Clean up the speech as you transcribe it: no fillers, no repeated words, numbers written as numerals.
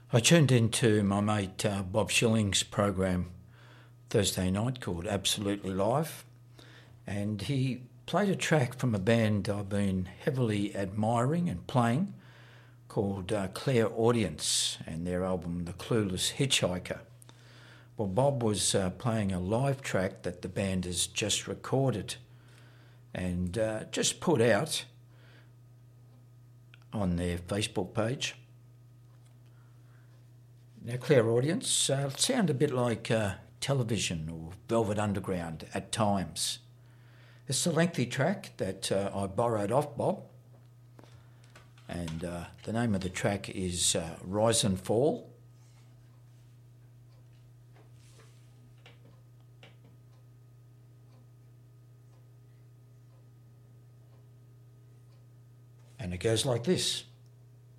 I tuned into my mate Bob Schilling's program Thursday night called Absolutely Live, and he played a track from a band I've been heavily admiring and playing called Clairaudience and their album The Clueless Hitchhiker. Well, Bob was playing a live track that the band has just recorded and just put out on their Facebook page. Now, Clairaudience sound a bit like Television or Velvet Underground at times. It's a lengthy track that I borrowed off Bob, and the name of the track is Rise and Fall. And it goes like this.